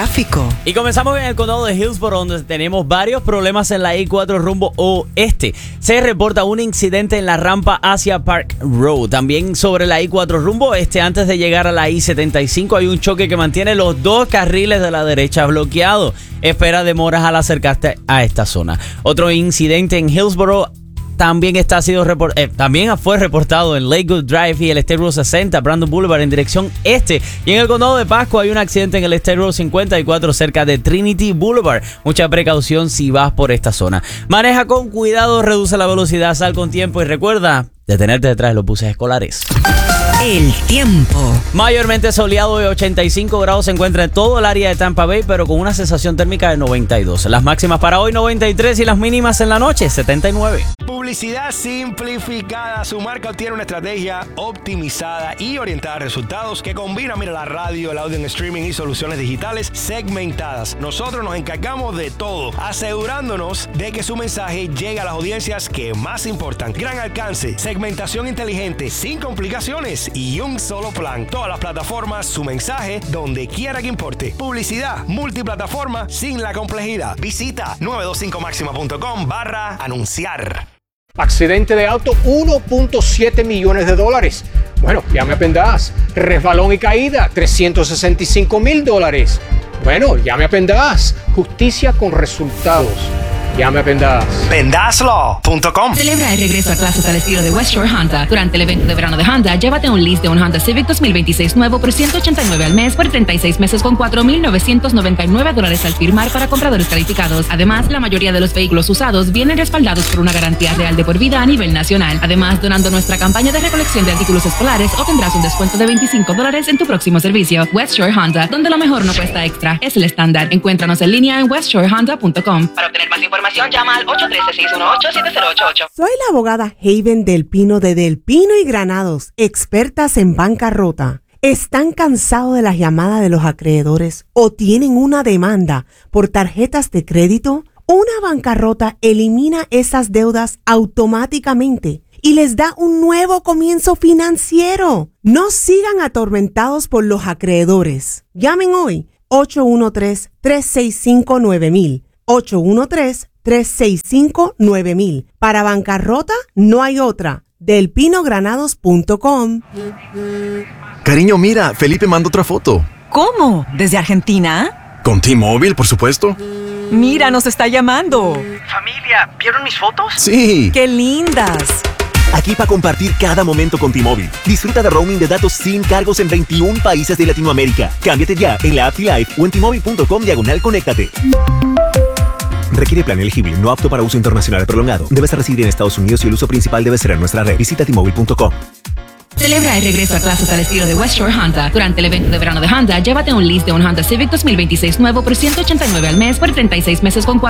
tráfico. Y comenzamos en el condado de Hillsborough, donde tenemos varios problemas en la I-4 rumbo oeste. Se reporta un incidente en la rampa hacia Park Road. También sobre la I-4 rumbo oeste, antes de llegar a la I-75, hay un choque que mantiene los dos carriles de la derecha bloqueados. Espera demoras al acercarte a esta zona. Otro incidente en Hillsborough también fue reportado en Lakewood Drive y el State Road 60, Brandon Boulevard en dirección este. Y en el condado de Pasco hay un accidente en el State Road 54 cerca de Trinity Boulevard. Mucha precaución si vas por esta zona. Maneja con cuidado, reduce la velocidad, sal con tiempo y recuerda detenerte detrás de los buses escolares. El tiempo. Mayormente soleado y 85 grados se encuentra en todo el área de Tampa Bay, pero con una sensación térmica de 92. Las máximas para hoy 93 y las mínimas en la noche 79. Publicidad simplificada. Su marca obtiene una estrategia optimizada y orientada a resultados que combina, la radio, el audio en streaming y soluciones digitales segmentadas. Nosotros nos encargamos de todo, asegurándonos de que su mensaje llegue a las audiencias que más importan. Gran alcance, segmentación inteligente, sin complicaciones y un solo plan. Todas las plataformas, su mensaje donde quiera que importe. Publicidad multiplataforma sin la complejidad. Visita 925maxima.com/anunciar. Accidente de auto, $1.7 millones. Bueno, llame a Pendas. Resbalón y caída, $365,000. Bueno, llame a Pendas. Justicia con resultados. Llame a Pendas. PendasLaw.com. Celebra el regreso a clases al estilo de West Shore Honda. Durante el evento de verano de Honda, llévate un lease de un Honda Civic 2026 nuevo por $189 al mes por 36 meses con $4,999 al firmar para compradores calificados. Además, la mayoría de los vehículos usados vienen respaldados por una garantía real de por vida a nivel nacional. Además, donando nuestra campaña de recolección de artículos escolares, obtendrás un descuento de $25 en tu próximo servicio. West Shore Honda, donde lo mejor no cuesta extra, es el estándar. Encuéntranos en línea en westshorehonda.com. Para obtener más información, llama al 813-618-7088. Soy la abogada Haven Del Pino de Del Pino y Granados, expertas en bancarrota. ¿Están cansados de las llamadas de los acreedores o tienen una demanda por tarjetas de crédito? Una bancarrota elimina esas deudas automáticamente y les da un nuevo comienzo financiero. No sigan atormentados por los acreedores. Llamen hoy 813-365-9000. 813-365-9000. Para bancarrota no hay otra. delpinogranados.com. Cariño, mira, Felipe mandó otra foto. ¿Cómo? ¿Desde Argentina? Con T-Mobile, por supuesto. Mira, nos está llamando. Familia, ¿vieron mis fotos? Sí. ¡Qué lindas! Aquí para compartir cada momento con T-Mobile. Disfruta de roaming de datos sin cargos en 21 países de Latinoamérica. Cámbiate ya en la app T-Life o en T-Mobile.com/conéctate. Requiere plan elegible, no apto para uso internacional prolongado. Debes residir en Estados Unidos y el uso principal debe ser en nuestra red. Visita T-Mobile.com. Celebra el regreso a clases al estilo de West Shore Honda. Durante el evento de verano de Honda, llévate un lease de un Honda Civic 2026 nuevo por $189 al mes por 36 meses con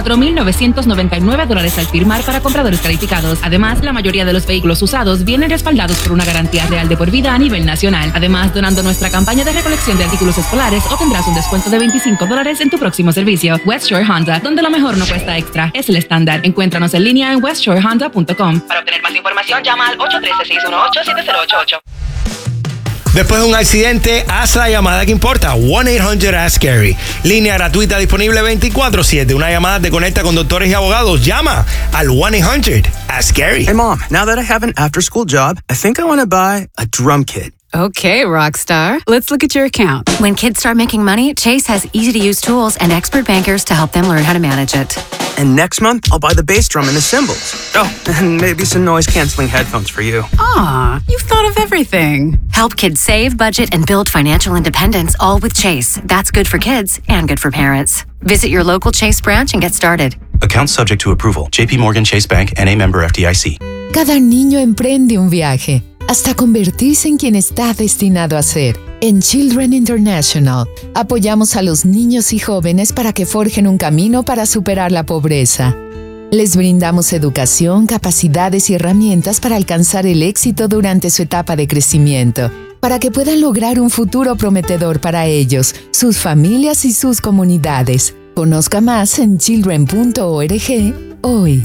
$4,999 al firmar para compradores calificados. Además, la mayoría de los vehículos usados vienen respaldados por una garantía real de por vida a nivel nacional. Además, donando nuestra campaña de recolección de artículos escolares, obtendrás un descuento de $25 en tu próximo servicio. West Shore Honda, donde lo mejor no cuesta extra, es el estándar. Encuéntranos en línea en westshorehonda.com. Para obtener más información, llama al 813-618-7088. Después de un accidente, haz la llamada que importa. 1-800-ASK-GARY. Línea gratuita disponible 24/7. Una llamada te conecta con doctores y abogados. Llama al 1-800-ASK-GARY. Hey, Mom, now that I have an after-school job, I think I want to buy a drum kit. Okay, Rockstar. Let's look at your account. When kids start making money, Chase has easy-to-use tools and expert bankers to help them learn how to manage it. And next month, I'll buy the bass drum and the cymbals. Oh, and maybe some noise-canceling headphones for you. Aw, you've thought of everything. Help kids save, budget, and build financial independence, all with Chase. That's good for kids and good for parents. Visit your local Chase branch and get started. Account subject to approval. JP Morgan Chase Bank, N.A. member FDIC. Cada niño emprende un viaje hasta convertirse en quien está destinado a ser. En Children International, apoyamos a los niños y jóvenes para que forjen un camino para superar la pobreza. Les brindamos educación, capacidades y herramientas para alcanzar el éxito durante su etapa de crecimiento, para que puedan lograr un futuro prometedor para ellos, sus familias y sus comunidades. Conozca más en children.org hoy.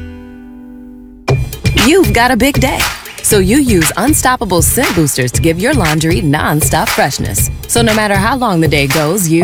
You've got a big day, so you use Unstoppable Scent Boosters to give your laundry non-stop freshness. So no matter how long the day goes, you